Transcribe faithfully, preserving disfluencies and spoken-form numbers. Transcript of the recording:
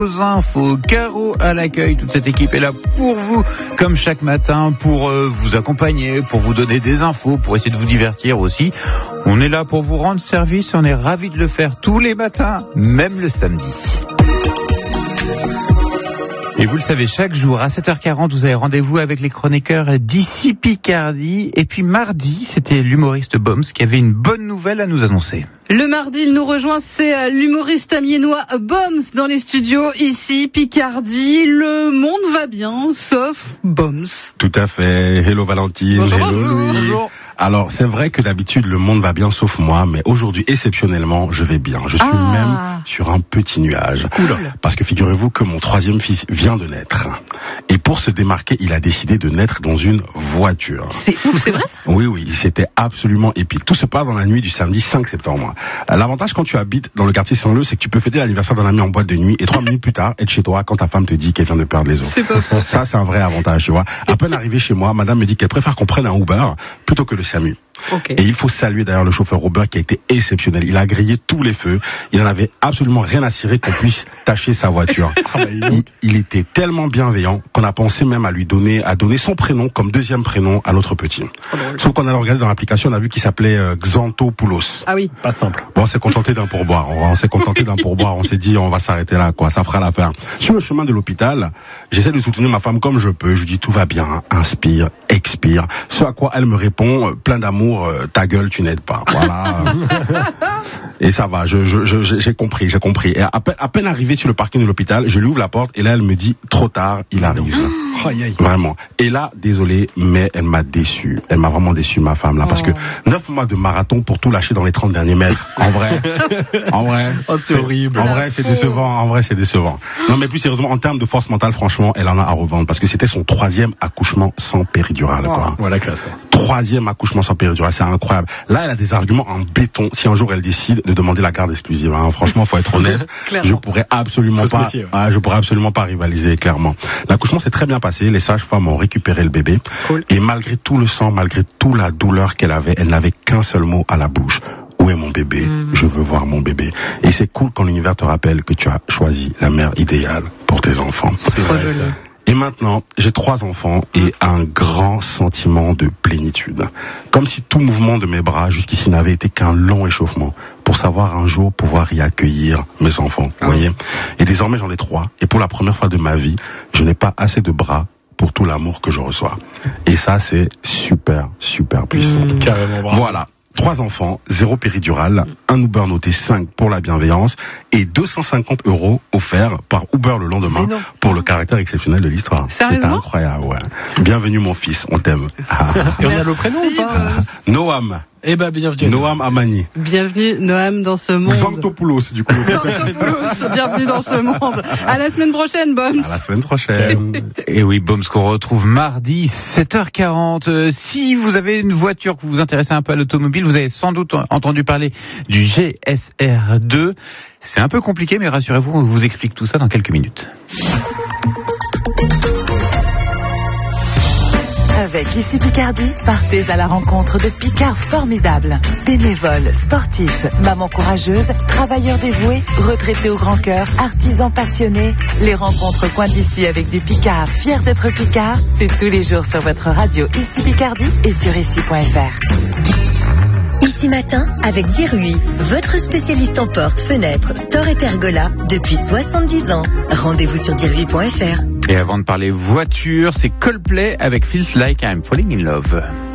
Aux infos, Caro à l'accueil, toute cette équipe est là pour vous, comme chaque matin, pour euh, vous accompagner, pour vous donner des infos, pour essayer de vous divertir aussi. On est là pour vous rendre service, on est ravis de le faire tous les matins, même le samedi. Et vous le savez, chaque jour à sept heures quarante, vous avez rendez-vous avec les chroniqueurs d'ici Picardie. Et puis mardi, c'était l'humoriste Boms qui avait une bonne nouvelle à nous annoncer. Le mardi, il nous rejoint, c'est l'humoriste amiénois Boms dans les studios, ici, Picardie. Le monde va bien, sauf Boms. Tout à fait. Hello Valentine. Bonjour, Hello bonjour. Louis. Bonjour. Alors, c'est vrai que d'habitude, le monde va bien sauf moi, mais aujourd'hui, exceptionnellement, je vais bien. Je suis Ah. même sur un petit nuage. Oula. Parce que figurez-vous que mon troisième fils vient de naître. Et pour se démarquer, il a décidé de naître dans une voiture. C'est ouf, c'est vrai? Oui, oui, c'était absolument épique. Tout se passe dans la nuit du samedi cinq septembre. L'avantage quand tu habites dans le quartier Saint-Leu, c'est que tu peux fêter l'anniversaire d'un ami en boîte de nuit et trois minutes plus tard, être chez toi quand ta femme te dit qu'elle vient de perdre les os. C'est pas faux. Ça, c'est un vrai avantage, tu vois. À peine arrivé chez moi, madame me dit qu'elle préfère qu'on prenne un Uber plutôt que le SAMU. Ok. Et il faut saluer d'ailleurs le chauffeur Uber qui a été exceptionnel. Il a grillé tous les feux. Il n'en avait absolument rien à cirer qu'on puisse tâcher sa voiture. il, il était tellement bienveillant qu'on a pensé même à lui donner, à donner son prénom comme deuxième prénom à notre petit. Sauf qu'on a regardé dans l'application, on a vu qu'il s'appelait euh, Xantopoulos. Ah oui. Pas simple. Bon, on s'est contenté d'un pourboire. On, on s'est contenté d'un pourboire. On s'est dit, on va s'arrêter là, quoi. Ça fera l'affaire. Sur le chemin de l'hôpital, j'essaie de soutenir ma femme comme je peux. Je lui dis, tout va bien. Inspire, expire. Ce à quoi elle me répond, euh, plein d'amour, euh, ta gueule, tu n'aides pas. Voilà. Et ça va. Je, je, je, j'ai compris, j'ai compris. Et à peine, à peine arrivé sur le parking de l'hôpital, je lui ouvre la porte et là, elle me dit, trop tard, il arrive. Aïe, aïe. Vraiment. Et là, désolé, mais elle m'a déçu. Elle m'a vraiment déçu, ma femme, là. Parce que neuf mois de marathon pour tout lâcher dans les trente derniers mètres. En vrai. En vrai. Oh, c'est horrible. En vrai, c'est décevant. En vrai, c'est décevant. Non, mais plus sérieusement, en termes de force mentale, franchement, elle en a à revendre. Parce que c'était son troisième accouchement sans péridurale, quoi. Voilà, classe. Troisième accouchement sans péridurale. C'est incroyable. Là, elle a des arguments en béton. Si un jour elle décide de demander la garde exclusive, hein. Franchement, faut être honnête. Je pourrais absolument Faut se pas, méfier, ouais. ah, je pourrais absolument pas rivaliser, clairement. L'accouchement s'est très bien passé. Les sages-femmes ont récupéré le bébé. Cool. Et malgré tout le sang, malgré toute la douleur qu'elle avait, elle n'avait qu'un seul mot à la bouche. Où est mon bébé? Mmh. Je veux voir mon bébé. Et c'est cool quand l'univers te rappelle que tu as choisi la mère idéale pour tes enfants. C'est Trop vrai, joli. ça. Et maintenant, j'ai trois enfants et un grand sentiment de plénitude. Comme si tout mouvement de mes bras jusqu'ici n'avait été qu'un long échauffement pour savoir un jour pouvoir y accueillir mes enfants. Vous voyez? Et désormais, j'en ai trois. Et pour la première fois de ma vie, je n'ai pas assez de bras pour tout l'amour que je reçois. Et ça, c'est super, super puissant. Mmh. Carrément, bravo. Voilà. Trois enfants, zéro péridurale, un Uber noté cinq pour la bienveillance et deux cent cinquante euros offerts par Uber le lendemain pour le caractère exceptionnel de l'histoire. C'est Sérieusement? incroyable, ouais. Bienvenue mon fils, on t'aime. Ah. Et on a le prénom ou pas? Boms. Noam, Eh ben, bienvenue. Noam Amani. Bienvenue, Noam, dans ce monde. Xantopoulos, du coup. Xantopoulos, bienvenue dans ce monde. À la semaine prochaine, Boms. À la semaine prochaine. Et oui, Boms qu'on retrouve mardi, sept heures quarante. Euh, si vous avez une voiture, que vous vous intéressez un peu à l'automobile, vous avez sans doute entendu parler du G S R deux. C'est un peu compliqué, mais rassurez-vous, on vous explique tout ça dans quelques minutes. Avec Ici Picardie, partez à la rencontre de Picards formidables. Bénévoles, sportifs, mamans courageuses, travailleurs dévoués, retraités au grand cœur, artisans passionnés. Les rencontres Coin d'ici avec des Picards fiers d'être Picards, c'est tous les jours sur votre radio Ici Picardie et sur ici point f r. Ici Matin avec Dirui, votre spécialiste en portes, fenêtres, store et pergola depuis soixante-dix ans. Rendez-vous sur dirui point f r. Et avant de parler voiture, c'est Coldplay avec Feels Like I'm Falling in Love.